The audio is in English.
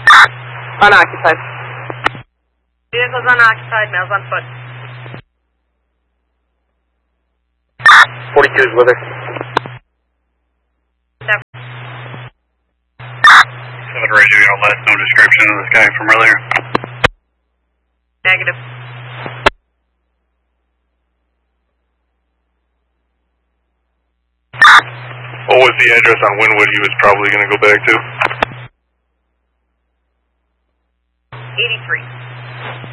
Unoccupied. Vehicles unoccupied, males on foot. 42 is with her. 7 radio, your last no description of this guy from earlier. Negative. What was the address on Wynwood he was probably going to go back to? 83.